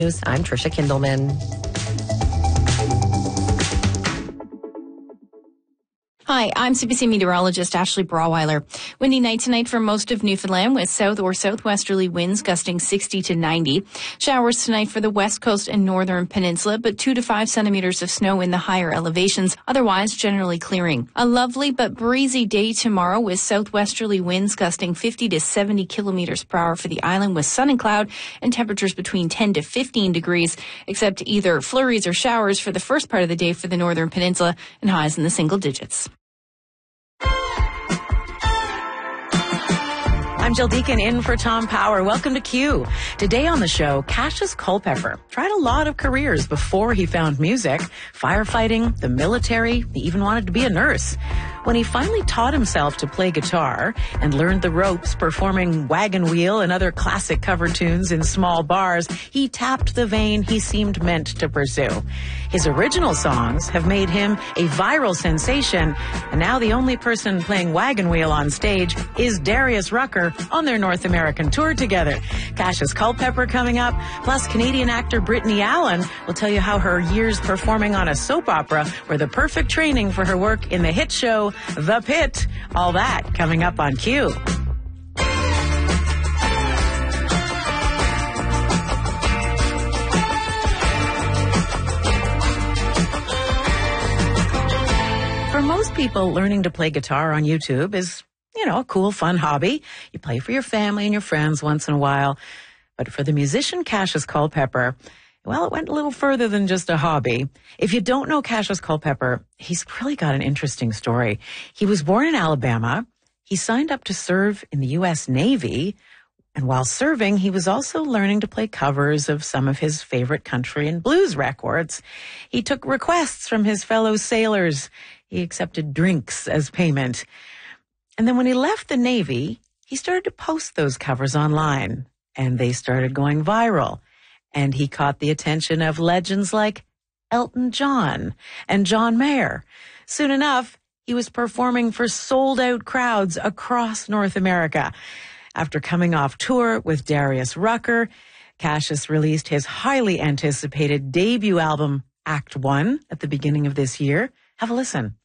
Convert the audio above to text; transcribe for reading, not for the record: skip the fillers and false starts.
I'm Trisha Kindleman. Hi, I'm CBC meteorologist Ashley Brawweiler. Windy night tonight for most of Newfoundland with south or southwesterly winds gusting 60 to 90. Showers tonight for the west coast and northern peninsula, but 2 to 5 centimeters of snow in the higher elevations. Otherwise, generally clearing. A lovely but breezy day tomorrow with southwesterly winds gusting 50 to 70 kilometers per hour for the island with sun and cloud and temperatures between 10 to 15 degrees, except either flurries or showers for the first part of the day for the northern peninsula and highs in the single digits. I'm Jill Deacon in for Tom Power. Welcome to Q. Today on the show, Cassius Culpepper tried a lot of careers before he found music. Firefighting, the military, he even wanted to be a nurse. When he finally taught himself to play guitar and learned the ropes performing Wagon Wheel and other classic cover tunes in small bars, he tapped the vein he seemed meant to pursue. His original songs have made him a viral sensation, and now the only person playing Wagon Wheel on stage is Darius Rucker on their North American tour together. Cassius Culpepper coming up, plus Canadian actor Brittany Allen will tell you how her years performing on a soap opera were the perfect training for her work in the hit show The Pit. All that coming up on Q. For most people, learning to play guitar on YouTube is, a cool, fun hobby. You play for your family and your friends once in a while. But for the musician Cassius Culpepper, well, it went a little further than just a hobby. If you don't know Cassius Culpepper, he's really got an interesting story. He was born in Alabama. He signed up to serve in the U.S. Navy. And while serving, he was also learning to play covers of some of his favorite country and blues records. He took requests from his fellow sailors. He accepted drinks as payment. And then when he left the Navy, he started to post those covers online. And they started going viral. And he caught the attention of legends like Elton John and John Mayer. Soon enough, he was performing for sold-out crowds across North America. After coming off tour with Darius Rucker, Cassius released his highly anticipated debut album, Act One, at the beginning of this year. Have a listen.